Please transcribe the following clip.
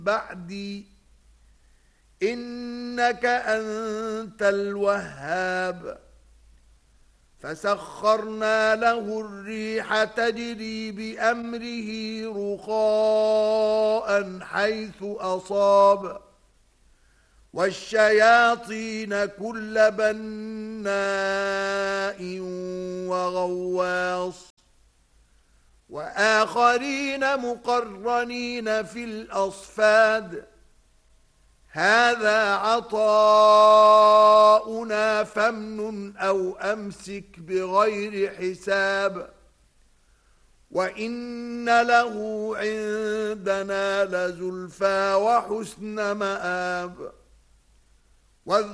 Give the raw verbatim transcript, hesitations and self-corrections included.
بعدي إنك أنت الوهاب. فسخرنا له الريح تجري بأمره رخاء حيث أصاب والشياطين كل بناء وغواص وآخرين مقرنين في الأصفاد. هذا عطاؤنا فامنن أو أمسك بغير حساب وإن له عندنا لزلفى وحسن مآب.